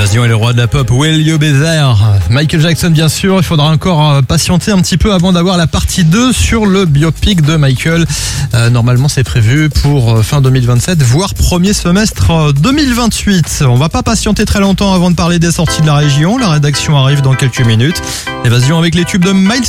Évasion est le roi de la pop, Will You Be There? Michael Jackson bien sûr, il faudra encore patienter un petit peu avant d'avoir la partie 2 sur le biopic de Michael. Normalement c'est prévu pour fin 2027, voire premier semestre 2028. On va pas patienter très longtemps avant de parler des sorties de la région, la rédaction arrive dans quelques minutes. Évasion avec les tubes de Miles